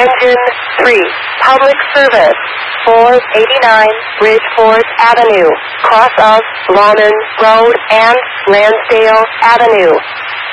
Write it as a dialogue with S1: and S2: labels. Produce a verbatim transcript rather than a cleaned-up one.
S1: Engine three, public service, four eighty-nine Bridgeport Avenue, cross of Lawman Road and Lansdale Avenue.